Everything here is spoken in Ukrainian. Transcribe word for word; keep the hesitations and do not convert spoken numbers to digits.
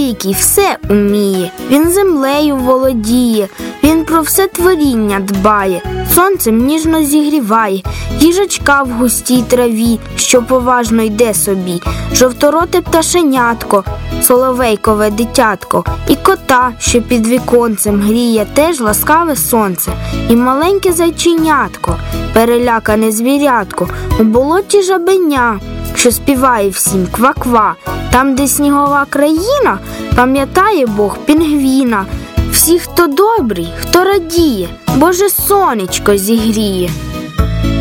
великий, все уміє. Він землею володіє, він про все творіння дбає, сонцем ніжно зігріває, їжачка в густій траві, що поважно йде собі, жовтороте пташенятко, соловейкове дитятко, і кота, що під віконцем гріє теж ласкаве сонце, і маленьке зайченятко, перелякане звірятко, у болоті жабеня, що співає всім ква-ква. Там, де снігова країна, пам'ятає Бог пінгвіна. Всі, хто добрий, хто радіє, Боже сонечко зігріє.